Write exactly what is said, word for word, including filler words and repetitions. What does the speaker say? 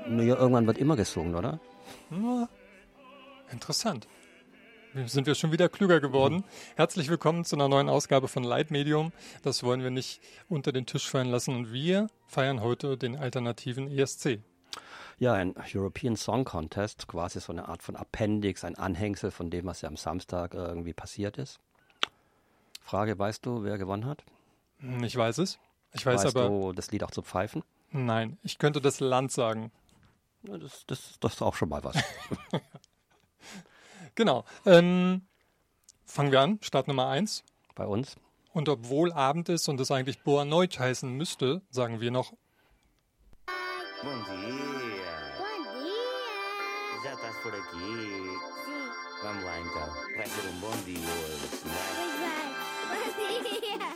Naja, irgendwann wird immer gesungen, oder? Na, interessant. Sind wir schon wieder klüger geworden. Mhm. Herzlich willkommen zu einer neuen Ausgabe von Leitmedium. Das wollen wir nicht unter den Tisch fallen lassen. Und wir feiern heute den alternativen E S C. Ja, ein European Song Contest, quasi so eine Art von Appendix, ein Anhängsel von dem, was ja am Samstag irgendwie passiert ist. Frage, weißt du, wer gewonnen hat? Ich weiß es. Ich weiß weißt aber. du, das Lied auch zu pfeifen? Nein, ich könnte das Land sagen. Ja, das, das, das ist auch schon mal was. Genau. Ähm, fangen wir an. Start Nummer eins. Bei uns. Und obwohl Abend ist und es eigentlich Boa Noite heißen müsste, sagen wir noch Bom dia. Bom dia. Já estás por aqui? Sim. Vamos lá então. Vai ser um bom dia hoje, não é? Pois vai. Bom dia.